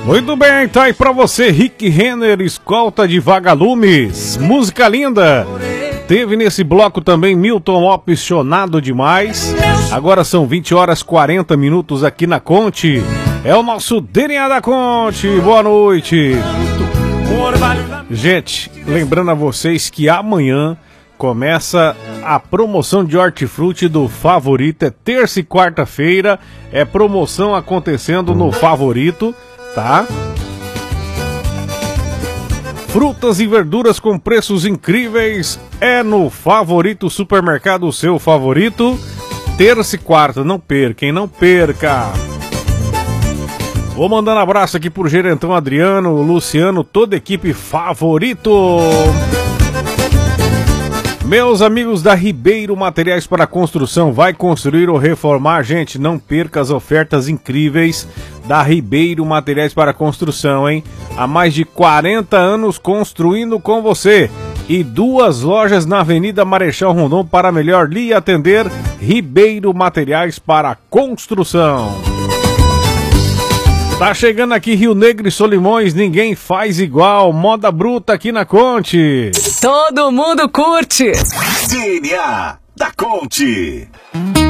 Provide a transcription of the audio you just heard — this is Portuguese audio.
Muito bem, tá aí pra você, Rick Renner, Escolta de Vagalumes, música linda. Teve nesse bloco também Milton Opcionado Demais. Agora são 20 horas 40 minutos aqui na Conte. É o nosso DNA da Conte, boa noite. Gente, lembrando a vocês que amanhã começa a promoção de hortifruti do Favorito. É terça e quarta-feira, é promoção acontecendo no Favorito, tá? Frutas e verduras com preços incríveis é no Favorito Supermercado, o seu favorito. Terça e quarta, não perca, hein? Não perca! Vou mandando abraço aqui pro Gerentão Adriano, Luciano, toda a equipe Favorito. Meus amigos da Ribeiro Materiais para Construção, vai construir ou reformar? Gente, não perca as ofertas incríveis da Ribeiro Materiais para Construção, hein? Há mais de 40 anos construindo com você. E 2 lojas na Avenida Marechal Rondon para melhor lhe atender. Ribeiro Materiais para Construção. Tá chegando aqui Rio Negro e Solimões, ninguém faz igual. Moda bruta aqui na Conte. Todo mundo curte. DNA da Conte.